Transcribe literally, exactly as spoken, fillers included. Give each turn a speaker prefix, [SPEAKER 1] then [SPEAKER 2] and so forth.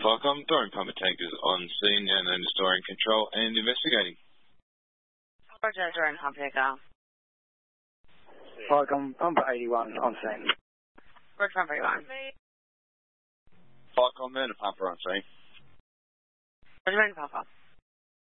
[SPEAKER 1] Falcom, Doran Pumper Tankers on scene and then storing control and investigating.
[SPEAKER 2] Roger, Doran Pumper Tanker.
[SPEAKER 3] Falcom, Pumper eighty-one on scene.
[SPEAKER 2] Roger, Pumper eighty-one.
[SPEAKER 1] Falcom, man, a pumper on scene.
[SPEAKER 2] Roger, Pumper.